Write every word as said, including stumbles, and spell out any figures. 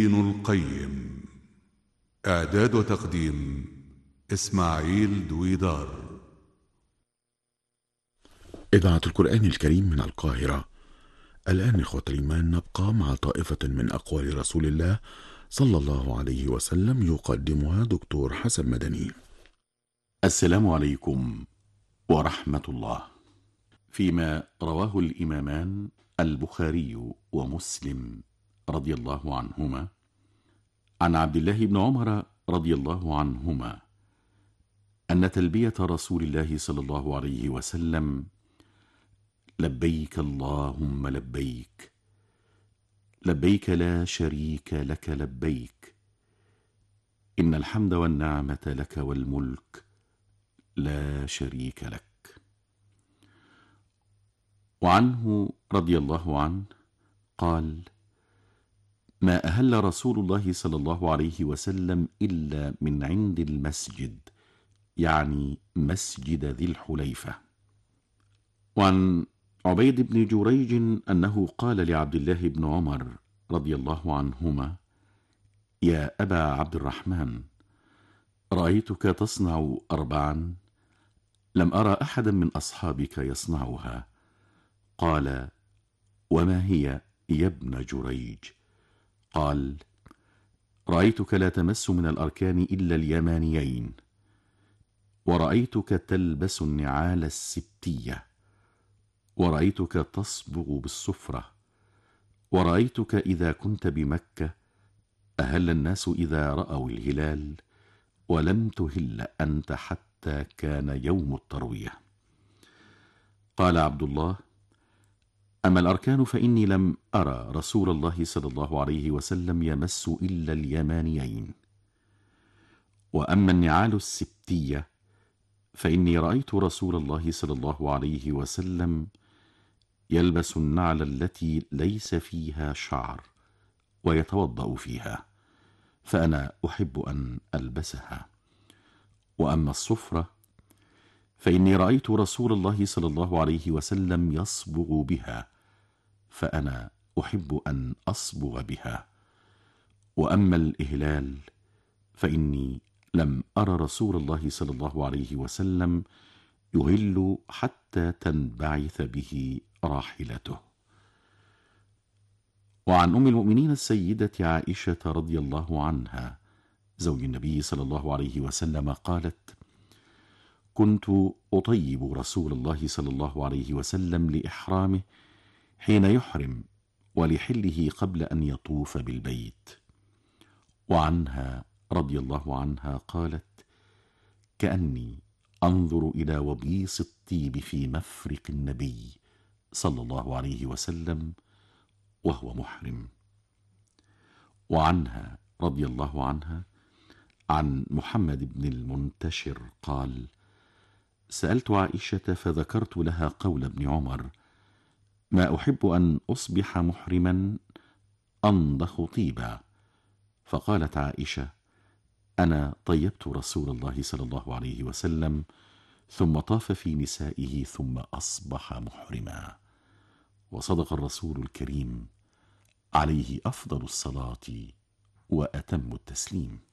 ابن القيم. إعداد وتقديم إسماعيل دويدار. إذاعة القرآن الكريم من القاهرة. الآن إخوة الإيمان نبقى مع طائفة من أقوال رسول الله صلى الله عليه وسلم يقدمها دكتور حسن مدني. السلام عليكم ورحمة الله. فيما رواه الإمامان البخاري ومسلم رضي الله عنهما عن عبد الله بن عمر رضي الله عنهما أن تلبية رسول الله صلى الله عليه وسلم: لبيك اللهم لبيك، لبيك لا شريك لك لبيك، إن الحمد والنعمة لك والملك لا شريك لك. وعنه رضي الله عنه قال: ما أهل رسول الله صلى الله عليه وسلم إلا من عند المسجد، يعني مسجد ذي الحليفة. وعن عبيد بن جريج أنه قال لعبد الله بن عمر رضي الله عنهما: يا أبا عبد الرحمن، رأيتك تصنع أربعا لم أرى أحدا من أصحابك يصنعها. قال: وما هي يا ابن جريج؟ قال: رأيتك لا تمس من الأركان إلا اليمانيين، ورأيتك تلبس النعال السبتية، ورأيتك تصبغ بالصفرة، ورأيتك إذا كنت بمكة أهل الناس إذا رأوا الهلال، ولم تهل أنت حتى كان يوم التروية. قال عبد الله: أما الأركان فإني لم أرى رسول الله صلى الله عليه وسلم يمس إلا اليمانيين، وأما النعال السبتية فإني رأيت رسول الله صلى الله عليه وسلم يلبس النعل التي ليس فيها شعر ويتوضأ فيها، فأنا أحب أن ألبسها. وأما الصفرة فإني رأيت رسول الله صلى الله عليه وسلم يصبغ بها، فأنا أحب أن أصبغ بها. وأما الإهلال فإني لم أر رسول الله صلى الله عليه وسلم يهل حتى تنبعث به راحلته. وعن أم المؤمنين السيدة عائشة رضي الله عنها زوج النبي صلى الله عليه وسلم قالت: كنت أطيب رسول الله صلى الله عليه وسلم لإحرامه حين يحرم، ولحله قبل أن يطوف بالبيت. وعنها رضي الله عنها قالت: كأني أنظر إلى وبيص الطيب في مفرق النبي صلى الله عليه وسلم وهو محرم. وعنها رضي الله عنها عن محمد بن المنتشر قال: سألت عائشة فذكرت لها قول ابن عمر: ما أحب أن أصبح محرما أنضخ طيبا. فقالت عائشة: أنا طيبت رسول الله صلى الله عليه وسلم ثم طاف في نسائه ثم أصبح محرما. وصدق الرسول الكريم عليه أفضل الصلاة وأتم التسليم.